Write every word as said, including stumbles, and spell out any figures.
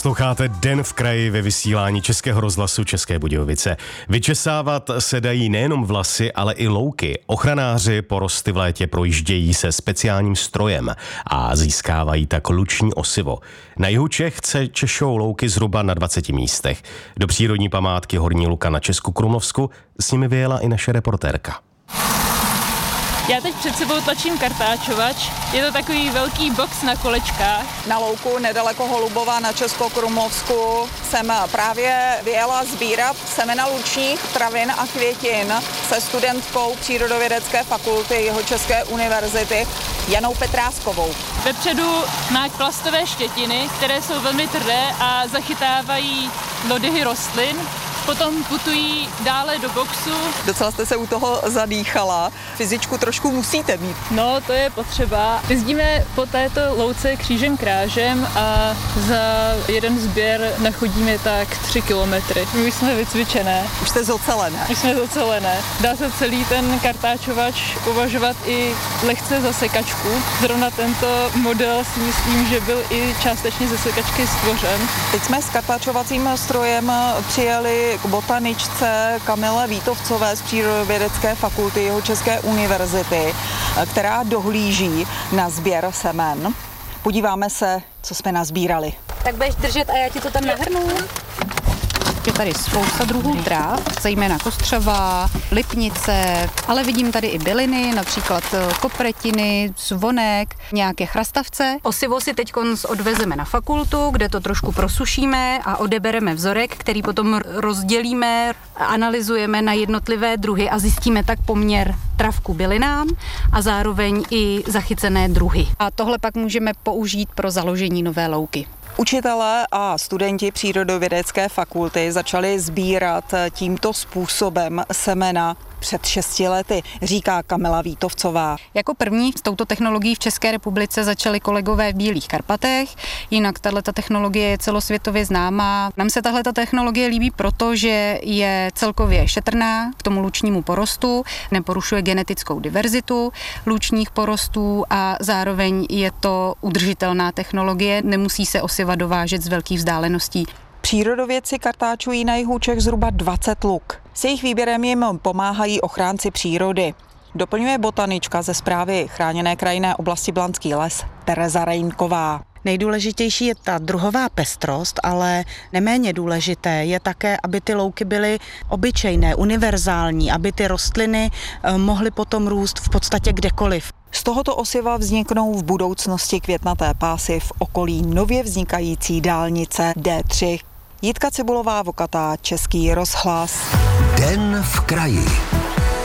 Posloucháte Den v kraji ve vysílání Českého rozhlasu České Budějovice. Vyčesávat se dají nejenom vlasy, ale i louky. Ochranáři porosty v létě projíždějí se speciálním strojem a získávají tak luční osivo. Na jihu Čech se češou louky zhruba na dvaceti místech. Do přírodní památky Horní Luka na Česku Krumlovsku s nimi vyjela i naše reportérka. Já teď před sebou tlačím kartáčovač. Je to takový velký box na kolečkách. Na louku nedaleko Holubova na Českokrumlovsku jsem právě vyjela sbírat semena lučních travin a květin se studentkou Přírodovědecké fakulty Jihočeské univerzity Janou Petráskovou. Vepředu má plastové štětiny, které jsou velmi tvrdé a zachytávají lodyhy rostlin. Potom putují dále do boxu. Docela jste se u toho zadýchala. Fyzičku trošku musíte mít. No, to je potřeba. Jezdíme po této louce křížem krážem a za jeden sběr nachodíme tak tři kilometry. My už jsme vycvičené. Už jste zocelené. Už jsme zocelené. Dá se celý ten kartáčovač považovat i lehce za sekačku. Zrovna tento model si myslím, že byl i částečně ze sekačky stvořen. Teď jsme s kartáčovacím strojem přijeli k botaničce Kamile Vítovcové z Přírodovědecké fakulty Jihočeské univerzity, která dohlíží na sběr semen. Podíváme se, co jsme nazbírali. Tak budeš držet a já ti to tam nahrnu. Je tady spousta druhů tráv, zejména kostřava, lipnice, ale vidím tady i byliny, například kopretiny, zvonek, nějaké chrastavce. Osivo si teď odvezeme na fakultu, kde to trošku prosušíme a odebereme vzorek, který potom rozdělíme, analyzujeme na jednotlivé druhy a zjistíme tak poměr trav k bylinám a zároveň i zachycené druhy. A tohle pak můžeme použít pro založení nové louky. Učitelé a studenti Přírodovědecké fakulty začali sbírat tímto způsobem semena před šesti lety, říká Kamila Vítovcová. Jako první s touto technologií v České republice začali kolegové v Bílých Karpatech, jinak tato technologie je celosvětově známá. Nám se tahle technologie líbí proto, že je celkově šetrná k tomu lučnímu porostu, neporušuje genetickou diverzitu lučních porostů a zároveň je to udržitelná technologie, nemusí se osiva dovážet z velkých vzdáleností. Přírodovědci kartáčují na jihu Čech zhruba dvacet luk. S jejich výběrem jim pomáhají ochránci přírody. Doplňuje botanička ze správy Chráněné krajinné oblasti Blanský les Tereza Rejnková. Nejdůležitější je ta druhová pestrost, ale neméně důležité je také, aby ty louky byly obyčejné, univerzální, aby ty rostliny mohly potom růst v podstatě kdekoliv. Z tohoto osiva vzniknou v budoucnosti květnaté pásy v okolí nově vznikající dálnice D tři. Jitka Cibulová Vokatá, Český rozhlas. Den v kraji.